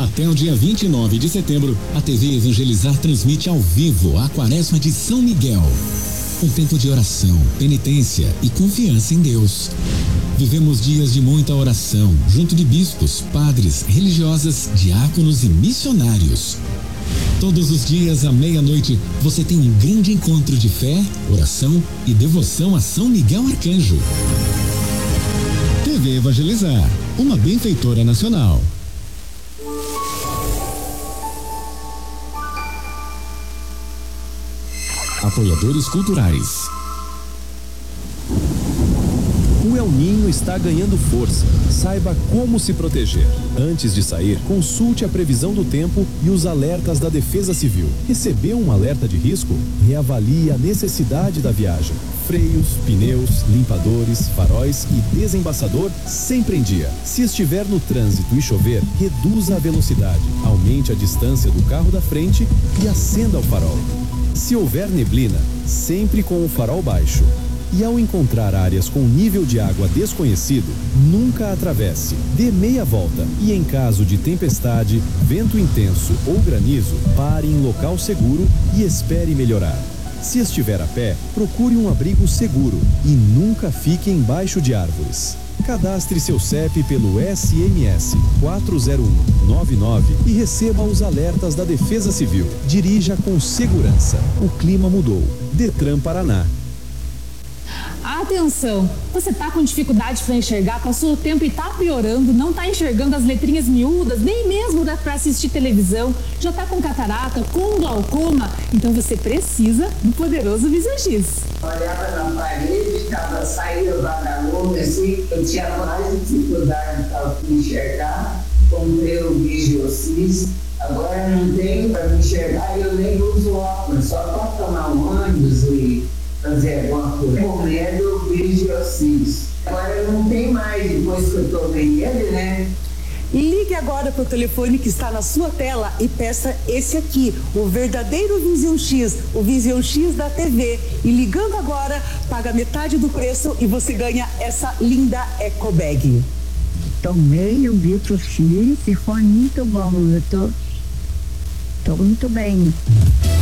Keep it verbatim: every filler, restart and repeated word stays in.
Até o dia vinte e nove de setembro, a T V Evangelizar transmite ao vivo a Quaresma de São Miguel. Um tempo de oração, penitência e confiança em Deus. Vivemos dias de muita oração, junto de bispos, padres, religiosas, diáconos e missionários. Todos os dias à meia-noite, você tem um grande encontro de fé, oração e devoção a São Miguel Arcanjo. T V Evangelizar, uma benfeitora nacional. Apoiadores culturais. O El Niño está ganhando força. Saiba como se proteger. Antes de sair, consulte a previsão do tempo e os alertas da Defesa Civil. Recebeu um alerta de risco? Reavalie a necessidade da viagem. Freios, pneus, limpadores, faróis e desembaçador sempre em dia. Se estiver no trânsito e chover, reduza a velocidade, aumente a distância do carro da frente e acenda o farol. Se houver neblina, sempre com o farol baixo. E ao encontrar áreas com nível de água desconhecido, nunca atravesse. Dê meia volta e, em caso de tempestade, vento intenso ou granizo, pare em local seguro e espere melhorar. Se estiver a pé, procure um abrigo seguro e nunca fique embaixo de árvores. Cadastre seu C E P pelo S M S quatro zero um nove nove e receba os alertas da Defesa Civil. Dirija com segurança. O clima mudou. Detran Paraná. Atenção, você tá com dificuldade para enxergar, passou o tempo e tá piorando, não tá enxergando as letrinhas miúdas, nem mesmo dá para assistir televisão, já tá com catarata, com glaucoma, então você precisa do poderoso Vision X. Olhava na parede, tava saindo vagalume, assim, eu tinha mais dificuldade para enxergar, comprei o Vision X, agora não tenho para me enxergar e eu nem uso óculos, só para tomar um ônibus e fazer alguma coisa. Com medo, eu vejo assim. Agora não tem mais, depois que eu tomei ele, né? Ligue agora para o telefone que está na sua tela e peça esse aqui, o verdadeiro Vision X, o Vision X da T V. E ligando agora, paga metade do preço e você ganha essa linda Eco Bag. Tomei o Vision X e foi muito bom. Eu tô, tô muito bem.